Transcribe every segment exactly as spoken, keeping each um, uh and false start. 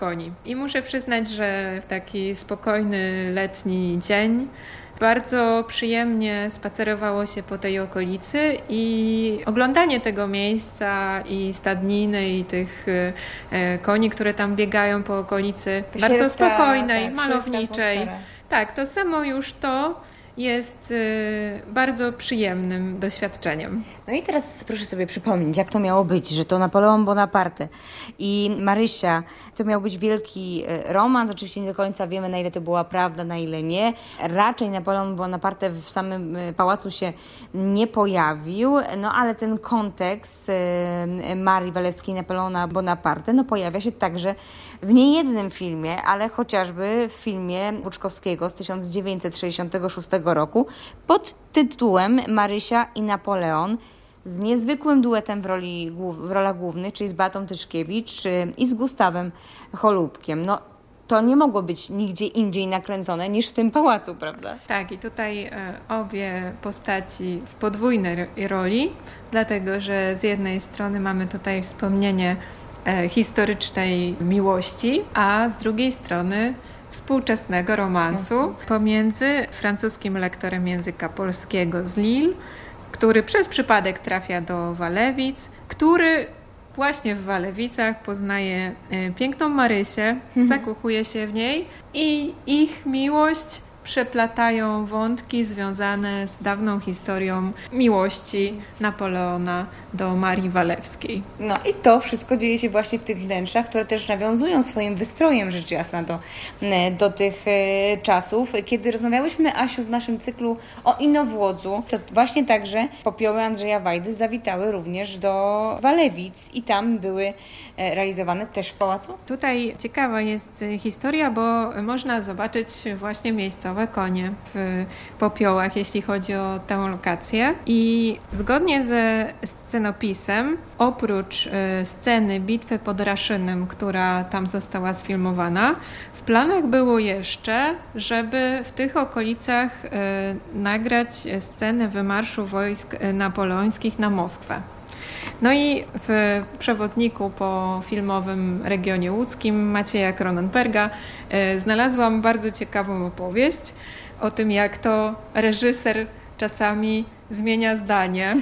koni. I muszę przyznać, że w taki spokojny letni dzień bardzo przyjemnie spacerowało się po tej okolicy i oglądanie tego miejsca i stadniny i tych e, koni, które tam biegają po okolicy, bardzo spokojnej, tak, malowniczej. Tak, to samo już to jest y, bardzo przyjemnym doświadczeniem. No i teraz proszę sobie przypomnieć, jak to miało być, że to Napoleon Bonaparte i Marysia, to miał być wielki romans, oczywiście nie do końca wiemy, na ile to była prawda, na ile nie. Raczej Napoleon Bonaparte w samym pałacu się nie pojawił, no ale ten kontekst y, Marii Walewskiej, Napoleona Bonaparte, no pojawia się także w niejednym filmie, ale chociażby w filmie Łuczkowskiego z tysiąc dziewięćset sześćdziesiątego szóstego roku pod tytułem Marysia i Napoleon z niezwykłym duetem w, roli, w rolach głównych, czyli z Beatą Tyszkiewicz i z Gustawem Cholubkiem. No, to nie mogło być nigdzie indziej nakręcone niż w tym pałacu, prawda? Tak, i tutaj e, obie postaci w podwójnej roli, dlatego że z jednej strony mamy tutaj wspomnienie e, historycznej miłości, a z drugiej strony współczesnego romansu pomiędzy francuskim lektorem języka polskiego z Lille, który przez przypadek trafia do Walewic, który właśnie w Walewicach poznaje piękną Marysię, mhm. zakochuje się w niej i ich miłość przeplatają wątki związane z dawną historią miłości Napoleona do Marii Walewskiej. No i to wszystko dzieje się właśnie w tych wnętrzach, które też nawiązują swoim wystrojem, rzecz jasna, do, do tych e, czasów. Kiedy rozmawiałyśmy, Asiu, w naszym cyklu o Inowłodzu, to właśnie także popioły Andrzeja Wajdy zawitały również do Walewic i tam były e, realizowane też w pałacu? Tutaj ciekawa jest historia, bo można zobaczyć właśnie miejscowe konie w popiołach, jeśli chodzi o tę lokację. I zgodnie ze scenopisem, oprócz y, sceny bitwy pod Raszynem, która tam została sfilmowana, w planach było jeszcze, żeby w tych okolicach y, nagrać scenę wymarszu wojsk napoleońskich na Moskwę. No i w przewodniku po filmowym regionie łódzkim Macieja Cronenberga y, znalazłam bardzo ciekawą opowieść o tym, jak to reżyser czasami zmienia zdanie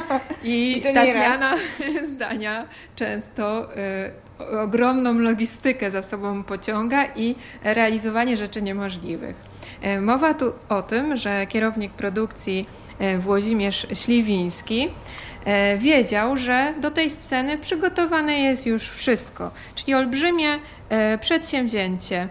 i, I ta zmiana zdania często y, ogromną logistykę za sobą pociąga i realizowanie rzeczy niemożliwych. Y, mowa tu o tym, że kierownik produkcji y, Włodzimierz Śliwiński y, wiedział, że do tej sceny przygotowane jest już wszystko, czyli olbrzymie y, przedsięwzięcie.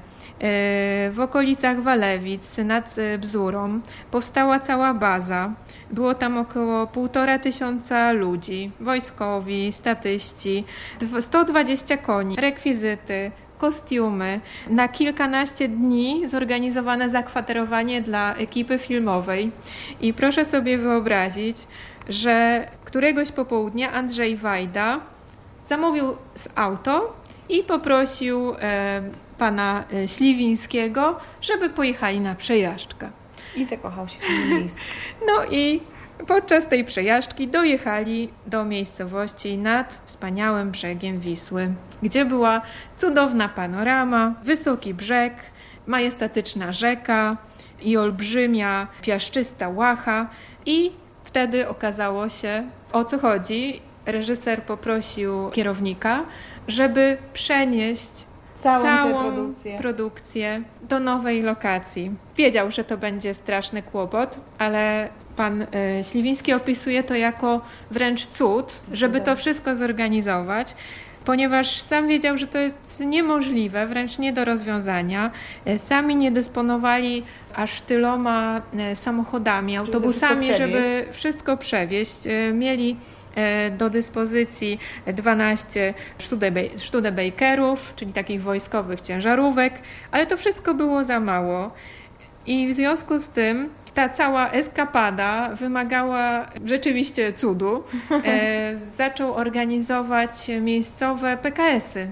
W okolicach Walewic nad Bzurą powstała cała baza. Było tam około półtora tysiąca ludzi, wojskowi, statyści, sto dwadzieścia koni, rekwizyty, kostiumy. Na kilkanaście dni zorganizowane zakwaterowanie dla ekipy filmowej. I proszę sobie wyobrazić, że któregoś popołudnia Andrzej Wajda zamówił z auto i poprosił e, pana Śliwińskiego, żeby pojechali na przejażdżkę. I zakochał się w tym miejscu. No i podczas tej przejażdżki dojechali do miejscowości nad wspaniałym brzegiem Wisły, gdzie była cudowna panorama, wysoki brzeg, majestatyczna rzeka i olbrzymia, piaszczysta łacha. I wtedy okazało się, o co chodzi. Reżyser poprosił kierownika, żeby przenieść Całą, całą produkcję. produkcję do nowej lokacji. Wiedział, że to będzie straszny kłopot, ale pan y, Śliwiński opisuje to jako wręcz cud, żeby to wszystko zorganizować, ponieważ sam wiedział, że to jest niemożliwe, wręcz nie do rozwiązania. Sami nie dysponowali aż tyloma samochodami, autobusami, żeby wszystko przewieźć. Mieli do dyspozycji dwanaście Studebakerów, czyli takich wojskowych ciężarówek, ale to wszystko było za mało. I w związku z tym ta cała eskapada wymagała rzeczywiście cudu. E, zaczął organizować miejscowe P K esy.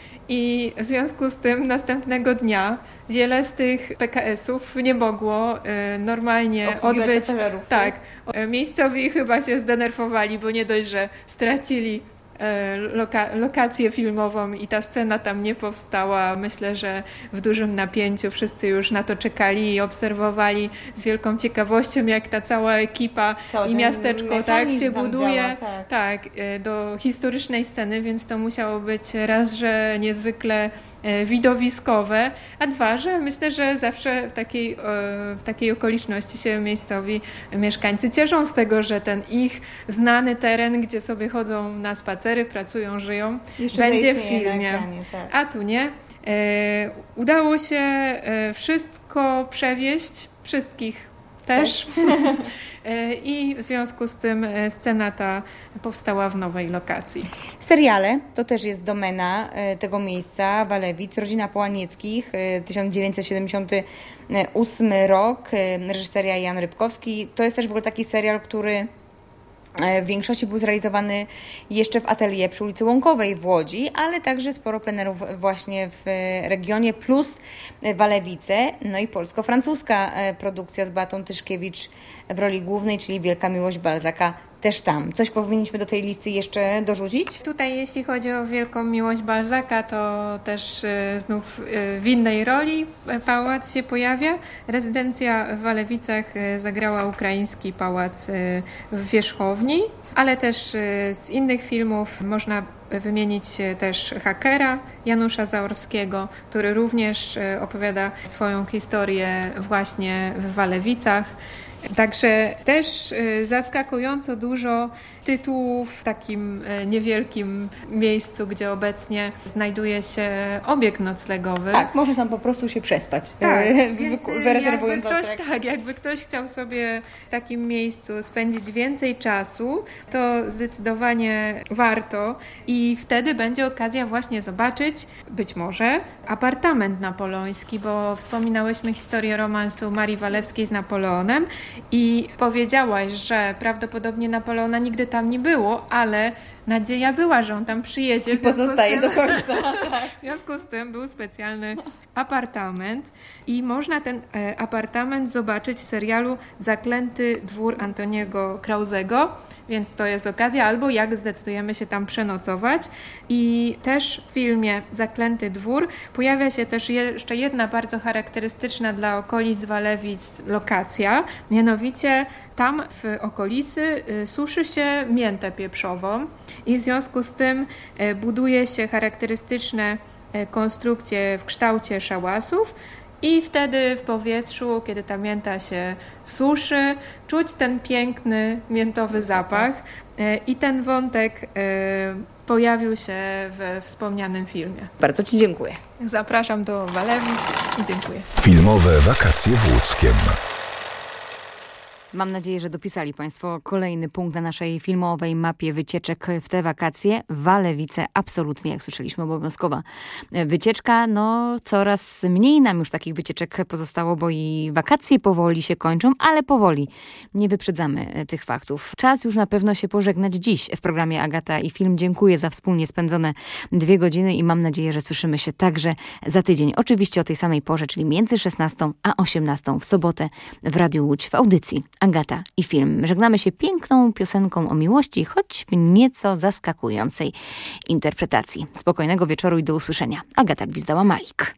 I w związku z tym następnego dnia wiele z tych P K esów nie mogło e, normalnie Obsługiwać odbyć. pasażerów, Tak. E, miejscowi chyba się zdenerwowali, bo nie dość, że stracili loka- lokację filmową i ta scena tam nie powstała. Myślę, że w dużym napięciu wszyscy już na to czekali i obserwowali z wielką ciekawością, jak ta cała ekipa Cały i miasteczko tak się buduje działa, tak. tak, do historycznej sceny, więc to musiało być raz, że niezwykle widowiskowe, a dwa, że myślę, że zawsze w takiej, w takiej okoliczności się miejscowi mieszkańcy cieszą z tego, że ten ich znany teren, gdzie sobie chodzą na spacery, pracują, żyją, Jeszcze będzie w filmie. Ekranie, tak. A tu nie. E, udało się wszystko przewieźć, wszystkich też. Tak. I w związku z tym scena ta powstała w nowej lokacji. Seriale to też jest domena tego miejsca, Walewic, rodzina Połanieckich, tysiąc dziewięćset siedemdziesiąty ósmy rok, reżyseria Jan Rybkowski. To jest też w ogóle taki serial, który w większości był zrealizowany jeszcze w atelier przy ulicy Łąkowej w Łodzi, ale także sporo plenerów właśnie w regionie, plus Walewice, no i polsko-francuska produkcja z Beatą Tyszkiewicz w roli głównej, czyli Wielka miłość Balzaka, też tam. Coś powinniśmy do tej listy jeszcze dorzucić? Tutaj jeśli chodzi o Wielką miłość Balzaka, to też y, znów y, w innej roli pałac się pojawia. Rezydencja w Walewicach y, zagrała ukraiński pałac y, w Wierzchowni, ale też y, z innych filmów można wymienić też Hakera Janusza Zaorskiego, który również y, opowiada swoją historię właśnie w Walewicach. Także też zaskakująco dużo tytułów w takim niewielkim miejscu, gdzie obecnie znajduje się obiekt noclegowy. Tak, można tam po prostu się przespać. Tak, więc jakby ktoś, tak, jakby ktoś chciał sobie w takim miejscu spędzić więcej czasu, to zdecydowanie warto i wtedy będzie okazja właśnie zobaczyć być może apartament napoleoński, bo wspominałyśmy historię romansu Marii Walewskiej z Napoleonem i powiedziałaś, że prawdopodobnie Napoleona nigdy tam nie było, ale nadzieja była, że on tam przyjedzie. I pozostaje tym, do końca. W związku z tym był specjalny apartament i można ten e, apartament zobaczyć w serialu Zaklęty dwór Antoniego Krauzego, więc to jest okazja, albo jak zdecydujemy się tam przenocować. I też w filmie Zaklęty dwór pojawia się też jeszcze jedna bardzo charakterystyczna dla okolic Walewic lokacja, mianowicie tam w okolicy suszy się miętę pieprzową i w związku z tym buduje się charakterystyczne konstrukcje w kształcie szałasów i wtedy w powietrzu, kiedy ta mięta się suszy, czuć ten piękny miętowy zapach i ten wątek pojawił się we wspomnianym filmie. Bardzo Ci dziękuję. Zapraszam do Walewic i dziękuję. Filmowe wakacje w Łódzkiem. Mam nadzieję, że dopisali Państwo kolejny punkt na naszej filmowej mapie wycieczek w te wakacje. Walewice absolutnie, jak słyszeliśmy, obowiązkowa wycieczka. No coraz mniej nam już takich wycieczek pozostało, bo i wakacje powoli się kończą, ale powoli nie wyprzedzamy tych faktów. Czas już na pewno się pożegnać dziś w programie Agata i Film. Dziękuję za wspólnie spędzone dwie godziny i mam nadzieję, że słyszymy się także za tydzień. Oczywiście o tej samej porze, czyli między szesnastą a osiemnastą w sobotę w Radiu Łódź w audycji Agata i Film. Żegnamy się piękną piosenką o miłości, choć w nieco zaskakującej interpretacji. Spokojnego wieczoru i do usłyszenia. Agata Gwizdała-Malik.